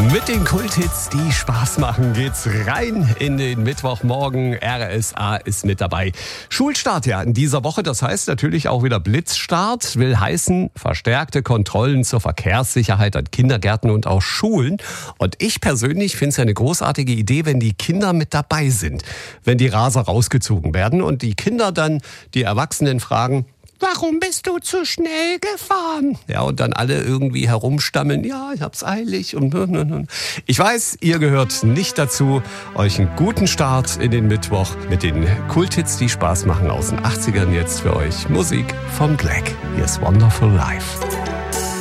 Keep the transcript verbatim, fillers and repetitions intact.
Mit den Kulthits, die Spaß machen, geht's rein in den Mittwochmorgen. R S A ist mit dabei. Schulstart ja in dieser Woche, das heißt natürlich auch wieder Blitzstart. Will heißen verstärkte Kontrollen zur Verkehrssicherheit an Kindergärten und auch Schulen. Und ich persönlich finde es eine großartige Idee, wenn die Kinder mit dabei sind. Wenn die Raser rausgezogen werden und die Kinder dann die Erwachsenen fragen: Warum bist du zu schnell gefahren? Ja, und dann alle irgendwie herumstammeln. Ja, ich hab's eilig. Und ich weiß, ihr gehört nicht dazu. Euch einen guten Start in den Mittwoch mit den Kulthits, die Spaß machen aus den achtzigern. Jetzt für euch Musik von Black. Hier ist Wonderful Life.